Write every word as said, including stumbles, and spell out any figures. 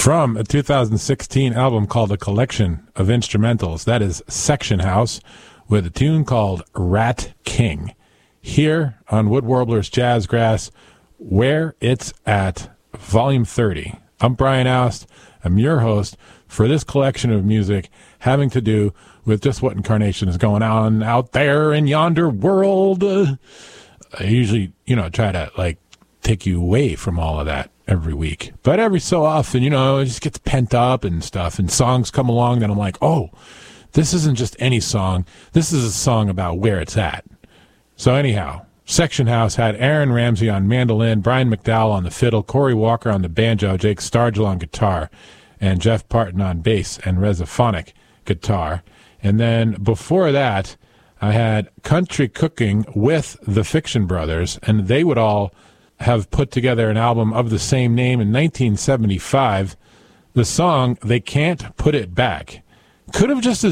From a two thousand sixteen album called A Collection of Instrumentals, that is Section House, with a tune called Rat King. Here on Wood Warblers Jazzgrass, Where It's At, Volume thirty. I'm Brian Oust. I'm your host for this collection of music having to do with just what incarnation is going on out there in yonder world. Uh, I usually, you know, try to, like, take you away from all of that every week. But every so often, you know, it just gets pent up and stuff, and songs come along that I'm like, oh, this isn't just any song. This is a song about where it's at. So anyhow, Section House had Aaron Ramsey on mandolin, Brian McDowell on the fiddle, Corey Walker on the banjo, Jake Stargell on guitar, and Jeff Parton on bass and Resophonic guitar. And then before that, I had Country Cooking with the Fiction Brothers, and they would all have put together an album of the same name in nineteen seventy-five. The song, They Can't Put It Back, could have just as